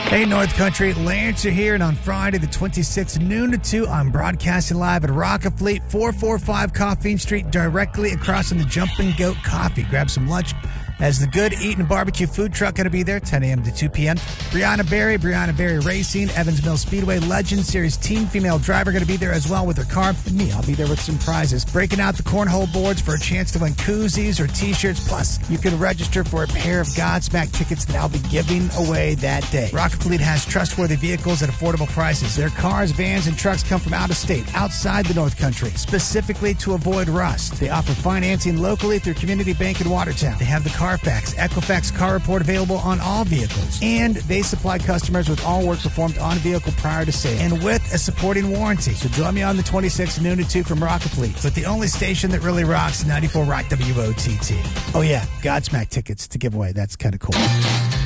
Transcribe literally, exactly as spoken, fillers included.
Hey, North Country, Lance are here, and on Friday the twenty-sixth, noon to two, I'm broadcasting live at Rocket Fleet, four forty-five Coffeen Street, directly across from the Jumping Goat Coffee. Grab some lunch, as the Good Eatin' Barbecue food truck going to be there, ten a.m. to two p.m. Brianna Berry, Brianna Berry Racing, Evans Mill Speedway Legend Series team female driver going to be there as well with her car. And me, I'll be there with some prizes. Breaking out the cornhole boards for a chance to win koozies or t-shirts. Plus, you can register for a pair of Godsmack tickets that I'll be giving away that day. Rocket Fleet has trustworthy vehicles at affordable prices. Their cars, vans, and trucks come from out of state, outside the North Country, specifically to avoid rust. They offer financing locally through Community Bank in Watertown. They have the Carfax, Equifax car report available on all vehicles. And they supply customers with all work performed on vehicle prior to sale and with a supporting warranty. So join me on the twenty-sixth, noon to two from Rocket Fleet. But the only station that really rocks, ninety-four Rock W O T T. Oh yeah, Godsmack tickets to give away. That's kind of cool.